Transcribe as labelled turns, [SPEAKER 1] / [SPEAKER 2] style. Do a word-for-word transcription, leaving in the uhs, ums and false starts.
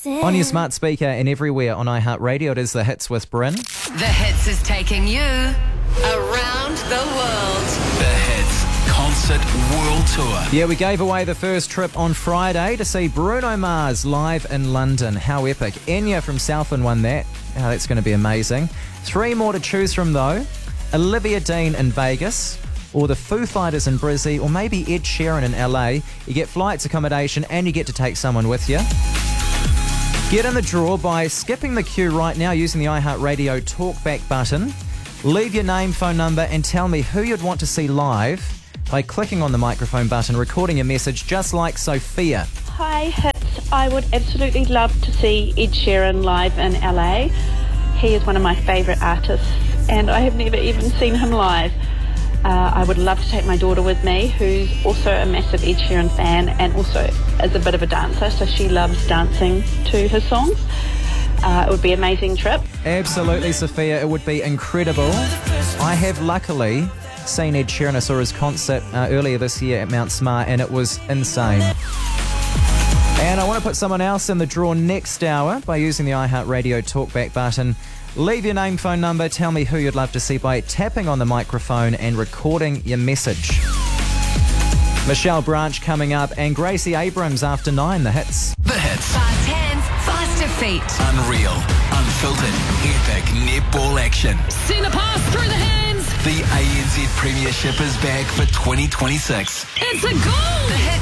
[SPEAKER 1] On your smart speaker and everywhere on iHeartRadio, it is The Hits with Bryn.
[SPEAKER 2] The Hits is taking you around the world.
[SPEAKER 3] The Hits Concert World Tour.
[SPEAKER 1] Yeah, we gave away the first trip on Friday to see Bruno Mars live in London. How epic. Enya from Southland won that. Oh, that's going to be amazing. Three more to choose from, though. Olivia Dean in Vegas, or the Foo Fighters in Brizzy, or maybe Ed Sheeran in L A. You get flights, accommodation, and you get to take someone with you. Get in the draw by skipping the queue right now using the iHeartRadio Talkback button. Leave your name, phone number, and tell me who you'd want to see live by clicking on the microphone button, recording a message just like Sophia.
[SPEAKER 4] Hi, Hits. I would absolutely love to see Ed Sheeran live in L A. He is one of my favourite artists, and I have never even seen him live. Uh, I would love to take my daughter with me, who's also a massive Ed Sheeran fan and also is a bit of a dancer, so she loves dancing to his songs. Uh, it would be an amazing trip.
[SPEAKER 1] Absolutely, Sophia. It would be incredible. I have luckily seen Ed Sheeran. I saw his concert uh, earlier this year at Mount Smart, and it was insane. And I want to put someone else in the draw next hour by using the iHeartRadio Talkback button. Leave your name, phone number, tell me who you'd love to see by tapping on the microphone and recording your message. Michelle Branch coming up, and Gracie Abrams after nine. The Hits.
[SPEAKER 3] The Hits.
[SPEAKER 2] Fast hands, faster feet.
[SPEAKER 3] Unreal, unfiltered, epic netball action.
[SPEAKER 2] Send a pass through the hands.
[SPEAKER 3] The A N Z Premiership is back for twenty twenty-six.
[SPEAKER 2] It's a goal. The Hits